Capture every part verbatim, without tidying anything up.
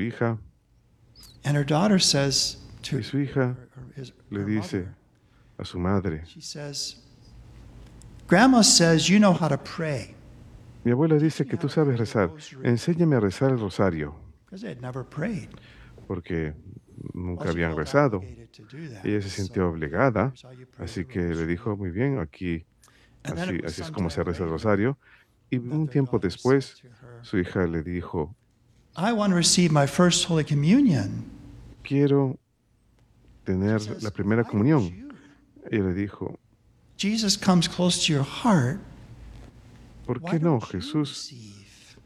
hija, And her daughter says to y su hija her, her, his, le her dice mother, a su madre, she says, Grandma says you know how to pray. mi abuela dice que tú sabes rezar, enséñame a rezar el rosario, Because they had never prayed. porque nunca Well, she habían felt rezado. obligated to do that. Ella se So sintió obligada, here's how you pray así the que le rosary. dijo, muy bien, aquí, And then así, it was así es some como se time reza el later rosario. Y that un their tiempo daughter después, said to her, su hija le dijo, I want to receive my first Holy Communion. quiero tener She says, la primera "Why don't comunión. you?" Ella le dijo, Jesus comes close to your heart. ¿por Why qué no? don't you Jesús receive?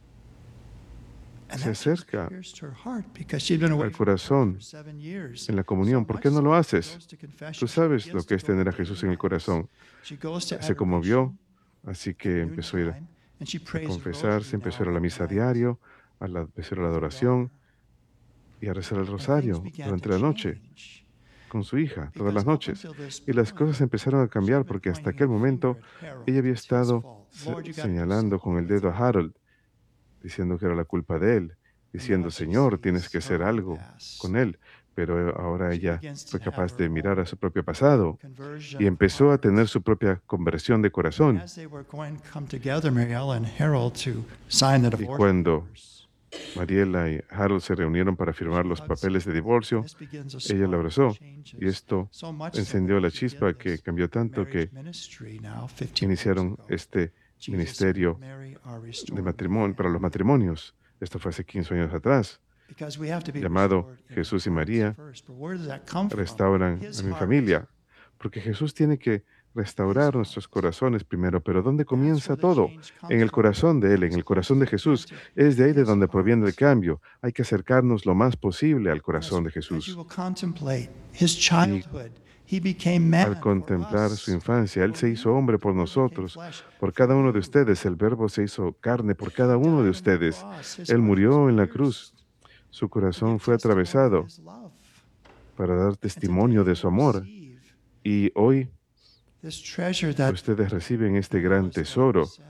And se that just acerca pierced her heart because she'd been away al from God corazón for seven years. en la So comunión. ¿Por much qué no so lo she haces? goes to confession. Tú She sabes lo begins que to es go tener a daily Jesús en el mass. corazón. She goes to Se conmovió, adoration así que from empezó a ir noontime, and she a prays the confesarse, rosary empezó a ir a now la at misa night diario, a la, empezó a ir a la with her adoración daughter. y a rezar el And things rosario began durante to la noche change. con su hija todas Because las up noches. until this Y las point, cosas empezaron a she'd cambiar been porque hasta pointing aquel a finger momento at Harold. ella había It's his estado fault. se- Lord, you got to do señalando con something el with dedo a him. Harold, diciendo que era la culpa de él, And diciendo, now she Señor, tienes sees que her hacer own algo past. con él. Pero ahora She ella begins to fue have capaz her de mirar a own su propio pasado conversion y of empezó a heart. tener su propia conversión de And corazón. as they were going to come together, Mariella and Harold, to sign the Y divorce cuando papers, Mariela y Harold se reunieron para firmar she los hugs papeles de him. divorcio, This begins a ella lo spark that abrazó y changes esto so much so encendió that la they begin chispa que this cambió tanto marriage que ministry now, fifteen years iniciaron ago. este Jesus and ministerio Mary are de restored matrimonio para los family. matrimonios. Esto fue hace quince años atrás. Because we have to be Llamado restored in our Jesús y hearts María first. But where does that come from? restauran His a mi heart. familia, porque Jesús tiene que restaurar nuestros corazones primero. Pero ¿dónde That's comienza where the todo? change En comes el from. corazón de Él, en As el close corazón as de we can Jesús. to Es de ahí de his donde proviene el heart. cambio. Hay que acercarnos lo más posible al And as, corazón de as you Jesús. will contemplate his childhood, he became man Al for contemplar su us. infancia, Él se hizo hombre por The Word became nosotros, flesh por for cada uno de you. ustedes. El Verbo se hizo carne por cada He uno de died on the ustedes. cross. His Él heart was murió en la cruz. pierced Su to corazón give fue testimony of atravesado his love. para dar And testimonio today de you su amor. receive Y hoy this treasure that ustedes reciben este Mariela's gran daughter tesoro, said.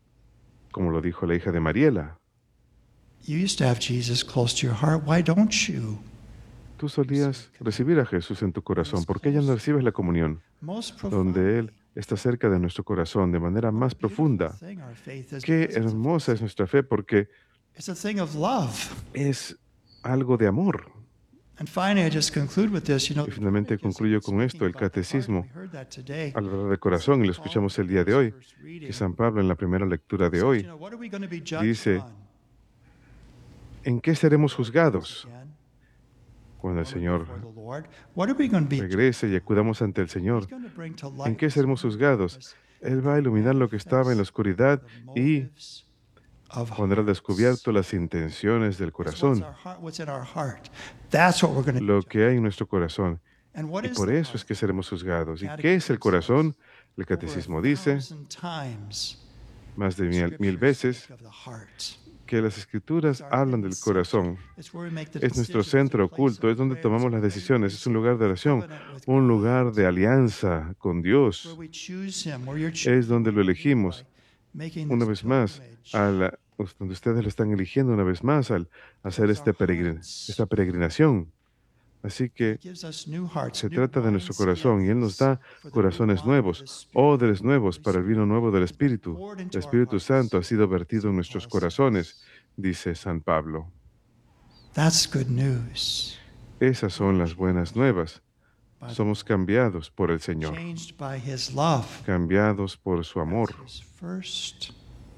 como lo dijo la hija de Mariela. You used to have Jesus close to your heart. Why don't you? Tú solías recibir a Jesús en tu corazón. ¿Por qué ya no recibes la comunión? Most Donde Él profoundly. está cerca de nuestro corazón de manera What a más beautiful profunda. thing our faith is, Qué because it's a- hermosa es nuestra fe porque It's a thing of love. es algo de amor. And finally, I just conclude with this. You know, Y finalmente concluyo con esto, el catecismo, We heard that today. al hablar de corazón, y lo escuchamos el día de hoy, que San Pablo en la primera lectura de You hoy know, what are we going to be judged dice, on? ¿en qué seremos juzgados Again, cuando el when we Señor go before the Lord. What are we going to be? regrese y acudamos ante el He's Señor? going to bring to ¿En light qué seremos juzgados? Él va a iluminar lo que estaba en la oscuridad y motives of pondrá al hearts. descubierto las intenciones del It's what's corazón, our heart- what's in our heart. That's what we're going to lo que hay en nuestro corazón. And what Y is por the eso es heart? que seremos juzgados. ¿Y Catechism qué es el corazón? El Over a catecismo dice thousand times, más de mil, mil Scriptures veces speak of the heart. que las escrituras hablan del corazón. It's where we make the Es nuestro decisions, centro the place oculto, of es donde prayer, tomamos it's las where we decisiones, es un make lugar de oración, covenant with un God. lugar de alianza con It's Dios. where we choose him, where you're Es choosing donde lo him elegimos. by making Una this vez más, pilgrimage. a la- donde ustedes lo están eligiendo una vez más al hacer este peregrin- esta peregrinación. Así que He gives us new hearts, se new trata de nuestro corazón y Él nos wineskins da for the new corazones wine of nuevos, the Spirit. odres nuevos para el Holy vino nuevo del Spirit has been Espíritu. poured into El our Espíritu hearts, Santo ha sido vertido en Saint nuestros Paul corazones, says. dice San Pablo. That's good news. Esas son las buenas nuevas. By the Somos cambiados por el Señor, changed by his love. cambiados por su amor. That's his first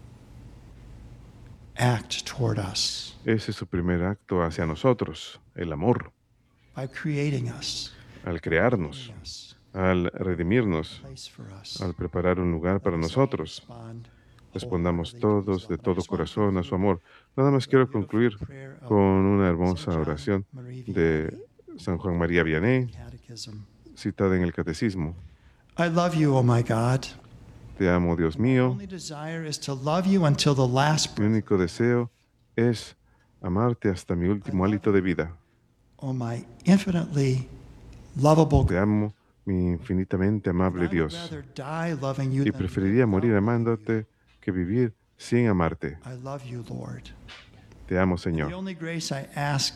act toward us Ese es su primer acto hacia nosotros, el amor, by creating us, al crearnos, creating us, al redimirnos, place for us. al preparar un lugar para Let us all nosotros. respond Respondamos wholeheartedly to his todos de love. And I todo just want to corazón a su conclude amor. Nada más with a quiero beautiful concluir prayer of con una Saint hermosa John oración Marie de Vianney, San Juan María Vianney, Catechism. citada en el Catecismo. I love you, O my God. Te amo, Dios My mío. only desire is to love you until the last Mi breath. único deseo es amarte hasta mi último hálito de vida. O my infinitely lovable Te God. amo, mi infinitamente And I amable would Dios. rather die loving you Y than preferiría live morir without loving amándote que vivir sin amarte. you. I love you, Lord. Te amo, And Señor. the only grace I ask